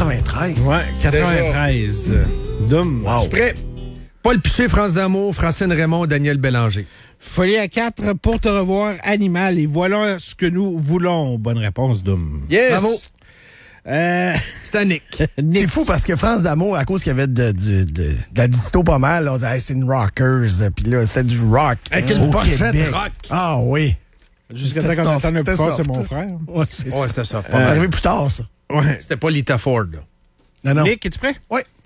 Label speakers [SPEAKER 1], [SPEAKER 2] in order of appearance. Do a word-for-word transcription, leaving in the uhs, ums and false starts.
[SPEAKER 1] quatre-vingt-treize.
[SPEAKER 2] Ouais, quatre-vingt-treize. Doom.
[SPEAKER 1] Wow.
[SPEAKER 3] Je suis prêt. Paul Piché, France d'amour, Francine Raymond, Daniel Bélanger.
[SPEAKER 2] Folie à quatre pour te revoir, Animal. Et voilà ce que nous voulons. Bonne réponse, Doom.
[SPEAKER 3] Yes!
[SPEAKER 1] Bravo.
[SPEAKER 2] Euh,
[SPEAKER 3] C'est à Nick.
[SPEAKER 2] Nick.
[SPEAKER 1] C'est fou parce que France d'amour, à cause qu'il y avait de, de, de, de la disto pas mal, on disait hey, c'est une rockers. Puis là, c'était du rock.
[SPEAKER 3] Avec une
[SPEAKER 1] au
[SPEAKER 3] pochette
[SPEAKER 1] Québec.
[SPEAKER 3] rock.
[SPEAKER 1] Ah oui.
[SPEAKER 2] Jusqu'à
[SPEAKER 1] C'était
[SPEAKER 2] temps qu'on
[SPEAKER 1] soft,
[SPEAKER 2] entende un peu
[SPEAKER 1] c'était
[SPEAKER 2] fort, c'est
[SPEAKER 1] soft.
[SPEAKER 2] mon frère.
[SPEAKER 1] Ouais, c'est
[SPEAKER 3] Ouais,
[SPEAKER 1] ça.
[SPEAKER 3] c'était ça.
[SPEAKER 1] C'est arrivé plus tard, ça.
[SPEAKER 2] Ouais.
[SPEAKER 3] C'était pas Lita Ford, là.
[SPEAKER 1] Non, non.
[SPEAKER 2] Nick, es-tu prêt?
[SPEAKER 1] Oui.